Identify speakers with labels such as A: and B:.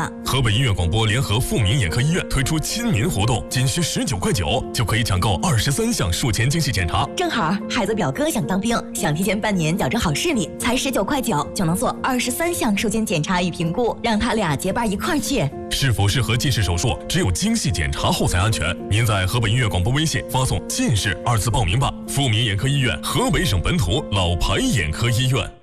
A: 吧。
B: 河北音乐广播联合富民眼科医院推出亲民活动，仅需19块9就可以抢购23项术前精细检查。
A: 正好孩子表哥想当兵，想提前半年矫正好视力，才19块9就能做23项术前检查与评估，让他俩结伴一块儿去。
B: 是否适合近视手术，只有精细检查后才安全。您在河北音乐广播微信发送“近视”2字报名吧。富民眼科医院，河北省本土老牌眼科医院。